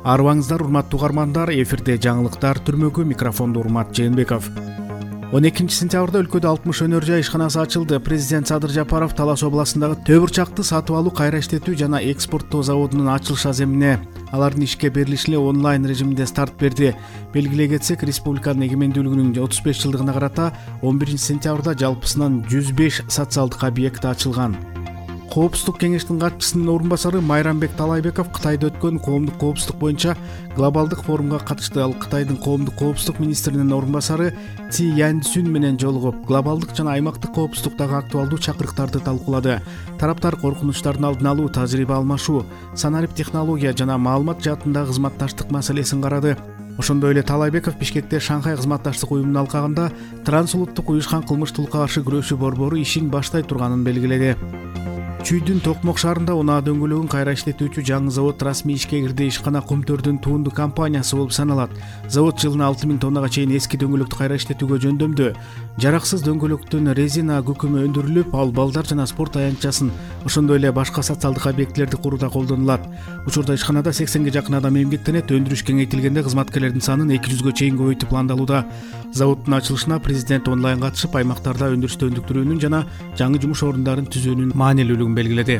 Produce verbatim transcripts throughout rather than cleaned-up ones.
Арыбаңыздар, урматтуу угармандар, эфирде жаңылыктар түрмөгү, микрофондо Урмат Жээнбеков. он экинчи сентябрда өлкөдө алтымыш өнөр жай ишканасы ачылды. Президент Садыр Жапаров Талас областындагы Төбүрчакты сатып алуу, кайра иштетүү жана экспорттоо заводунун ачылыш аземине алардын ишке берилишине онлайн режиминде старт берди. Белгилей кетсек, республиканын эгемендүүлүгүнүн отуз беш жылдыгына карата он биринчи сентябрда жалпысынан жүз беш социалдык объект ачылган. Коопсуздук кеңештин катчысынын орун басары Майрамбек Талайбеков Кытайда өткөн коомдук коопсуздук боюнча глобалдык форумга катышты. Ал Кытайдын коомдук коопсуздук министринин орун басары Ци Яньцзюнь менен жолугуп, глобалдык жана аймактык коопсуздуктагы актуалдуу чакырыктарды талкуулады. Тараптар коркунучтардын алдын алуу, тажрыйба алмашуу, санарип технология жана маалымат жаатындагы кызматташтык маселесин карады. Ошондой эле Талайбеков Бишкекте Шанхай кызматташтык уюмунун алкагында трансулуттук уюшкан кылмыштуулукка каршы күрөшүү борбору ишин баштай турганын белгиледи. Чүйдүн Токмок шаарында унаа дөңгөлөгүн кайра иштетүүчү жаңы завод расмий ишке кирди. Ишкана Кумтөрдүн туунду компаниясы болуп саналат. Завод жылына алты миң тоннага чейин эски дөңгөлөктү кайра иштетүүгө жөндөмдү. Жараксыз дөңгөлөктүн резина күкүмү өндүрүлүп, ал балдар жана спорт аянтчасын, ошондой эле башка социалдык объектилерди курууда колдонулат. Учурда ишканада сексенге жакын адам эмгектенет. Өндүрүш кеңейтилгенде кызматкерлердин санын эки жүзгө чейин көбөйтүү пландалууда. Заводдун ачылышына президент онлайн катышып, аймактарда өндүрүштү өнүктүрүүнүн жана жаңы жумуш орундарын түзүүнүн маанилүүлүгүн белгиледи.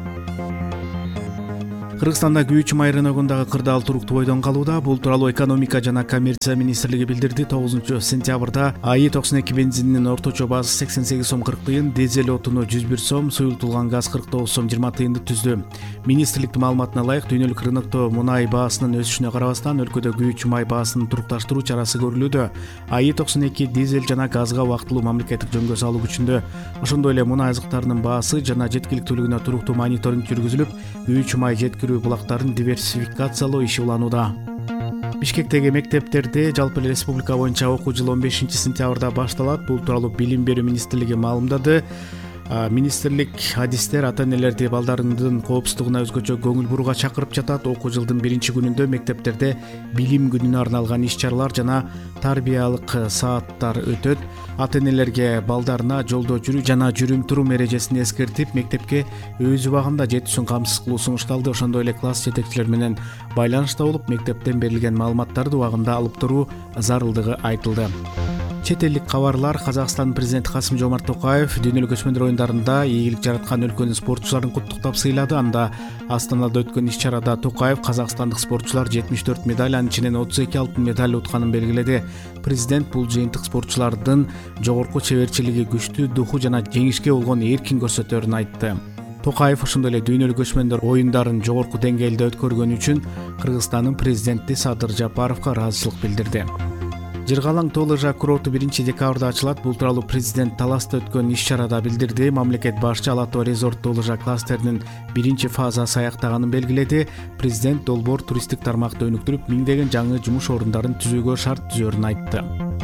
Кыргызстанда Күйүүчү май рыногундагы кырдаал туруктуу бойдон калууда. Бул тууралуу экономика жана коммерция министрлиги билдирди. тогузунчу сентябрда АИ токсон эки бензининин орточо баасы сексен сегиз сом кырк тыйын, дизель отуну жүз бир сом, суюлтулган газ кырк тогуз сом жыйырма тыйынды түздү. Министрликтин маалыматына ылайык, дүйнөлүк рынокто мунай баасынын өсүшүнө карабастан өлкөдө күйүүчү май баасын турукташтыруу чарасы көрүлүүдө. АИ токсон эки дизель жана газга убактылуу мамлекеттик жөнгө салуу күчүндө. Ошондой эле мунай азыктарынын баасы жана жеткиликтүүлүгүнө туруктуу мониторинг жүргүзүлүп, күйүүчү май жеткирүү булактарын диверсификациялоо иши уланууда. Бишкектеги мектептерде жалпы республика боюнча окуу жылы он бешинчи сентябрда башталат. Бул тууралуу Билим берүү министрлиги маалымдады. Министрлик адистер, ата-энелерди балдарынын коопсуздугуна өзгөчө көңүл бурууга чакырып жатат. Окуу жылдын биринчи күнүндө мектептерде билим күнүнө арналган иш-чаралар жана тарбиялык сааттар өтөт. Ата-энелерге балдарына жолдо жүрүү жана жүрүм-турум эрежесин эскертип, мектепке өз убагында жетүүсүн камсыз кылуу сунушталды. Ошондой эле класс жетекчилери менен байланышта болуп, мектептен берилген маалыматтарды убагында алып туруу зарылдыгы айтылды. Чет элдик кабарлар. Казакстан президенти Касым Жомарт Токаев дүйнөлүк көчмөндөр оюндарында ийгилик жараткан өлкөнүн спортчуларын куттуктап сыйлады. Анда Астанада өткөн иш-чарада Токаев казакстандык спортчулар жетимиш төрт медаль, анын ичинен отуз эки алтын медаль утканын белгиледи. Президент бул жыйынтык спортчулардын жогорку чеберчилиги, күчтүү духу жана жеңишке болгон эркин көрсөтөрүн айтты. Токаев ошондой эле дүйнөлүк көчмөндөр оюндарын жогорку деңгээлде өткөргөнү үчүн Кыргызстандын президенти Садыр Жапаровго ыраазычылык билдирди. Жыргалаң тоо лыжа курорту биринчи декабрда ачылат. Бул тууралуу президент Таласта өткөн иш-чарада билдирди. Мамлекет башчы Ала Тоо резорт тоо лыжа кластеринин биринчи фазасы аяктаганын белгиледи. Президент долбоор туристтик тармакты өнүктүрүп, миңдеген жаңы жумуш орундарын түзүүгө шарт түзөрүн айтты.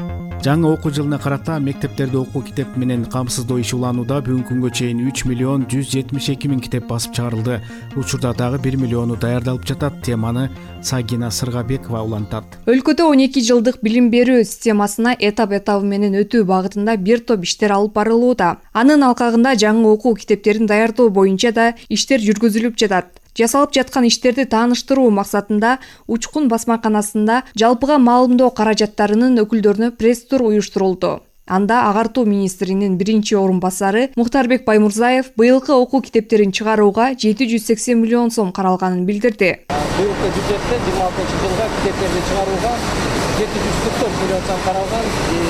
Жаңы окуу жылына карата мектептерде окуу китеп менен камсыздоо иши уланууда. Бүгүнкү күнгө чейин үч миллион жүз жетимиш эки миң китеп басып чыгарылды. Учурда дагы бир миллиону даярдалып жатат. Теманы Сагина Сыргабекова улантат. Өлкөдө он эки жылдык билим берүү системасына этап-этабы менен өтүү багытында бир топ иштер алып барылууда. Анын алкагында жаңы окуу китептерин даярдоо боюнча да иштер жүргүзүлүп жатат. Жасалып жаткан иштерди тааныштыруу максатында Учкун басмаканасында жалпыга маалымдоо каражаттарынын өкүлдөрүнө пресс-тур уюштурулду. Анда агартуу министринин биринчи орун басары Мухтарбек Баймурзаев быйылкы окуу китептерин чыгарууга жети жүз сексен миллион сом каралганын билдирди. Быйылкы бюджетте жыйырма алтынчы жылга китептерди чыгарууга жети жүз кырк төрт миллион сом каралган.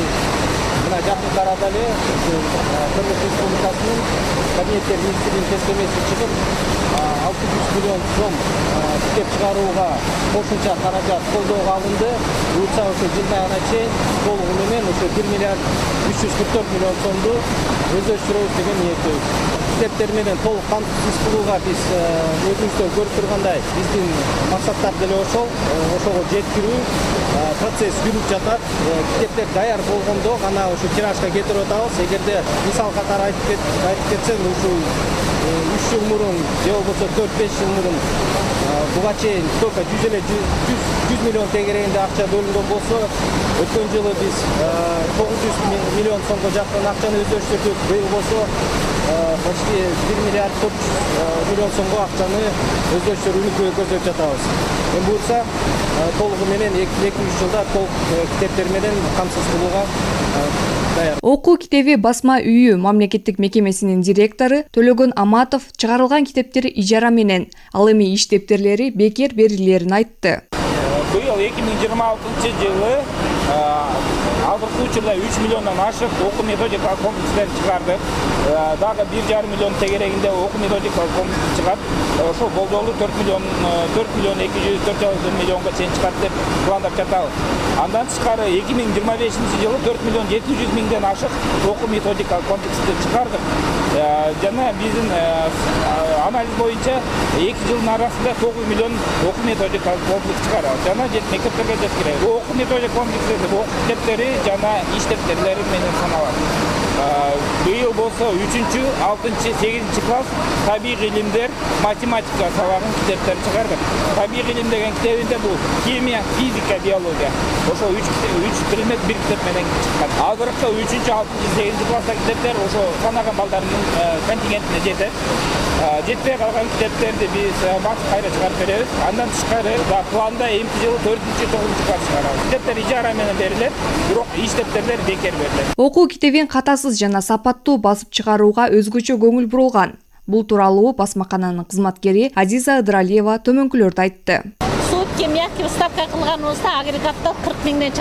Мына жакын арада эле Кыргыз Республикасынын кабинеттер министринин тескемеси чыгып, алты жүз миллион сом китеп чыгарууга кошумча каражат колдоого алынды. Буюрса ошо жыл айына чейин толугу менен ошо бир миллиард үч жүз кырк төрт миллион сомду өздөштүрөбүз деген ниеттебиз. Китептер менен толук камсыз кылууга биз өзүңүздөр көрүп тургандай биздин максаттар деле ошол. Ошого жеткирүү процесс жүрүп жатат. Китептер даяр болгондо гана ошо тиражга кетирип атабыз. Эгерде мисал катары айтып кетсем, ушу үч жыл мурун же болбосо төрт беш жыл мурун буга чейин только жүз эле жүз миллион тегерегинде акча бөлүнгөн болсо, өткөн жылы биз тогуз жүз миллион сомго жакын акчаны өздөштүрдүк. Быйыл болсо почти бир миллиард төрт жүз миллион сомго акчаны өздөштүрүүнү көздөп жатабыз. Эми буюрса толугу менен эки үч жылда толук китептер менен камсыз кылууга даяр. Окуу китеби басма үйү мамлекеттик мекемесинин директору Төлөгөн Аматов чыгарылган китептер ижара менен, ал эми иш дептерлери бекер берилерин айтты. Быйыл эки миң жыйырма алтынчы жылы алдыркы учурда үч миллиондон ашык окуу методикалык комплекстер чыгардык. Дагы бир жарым миллион тегерегинде окуу методикалык комплекс чыгат. Ошол болжолу төрт миллион эки жүз төрт миллионго чейин чыгат деп пландап жатабыз. Андан тышкары эки миң жыйырма бешинчи жылы төрт миллион жети жүз миңден ашык окуу методикалык комплексти чыгардык. Жана биздин анализ боюнча эки жылдын арасында тогуз миллион окуу методикалык комплекс чыгарабыз. Жана мектептерге жеткиребиз. Окуу методикалык комплекстери окуу китептери жана иш дептерлери менен саналат. Быйыл болсо үчүнчү, алтынчы, сегизинчи класс табигый илимдер, математика салагын китептер чыгардык. Табигый илим деген китебинде бул химия, физика, биология. Ошо үч предмет бир китеп менен чыккан. Азыркы үчүнчү, алтынчы, сегизинчи класстагы китептер ошо санаган балдардын контингентине жетет. Жетпей калган китептерди биз басып кайра чыгарып беребиз. Андан тышкары планда эмки жылы төртүнчү, тогузунчу класс чыгарабыз. Китептер ижара менен берилет, бирок иш дептерлер бекер берилет. Окуу китебин катасыз жана сапаттуу басып чыгарууга өзгөчө көңүл бурулган. Бул тууралуу басмакананын кызматкери Азиза Ыдыралиева төмөнкүлөрдү айтты. Сутки мягкий ставка кылганыбызда агрегатта кырк миңден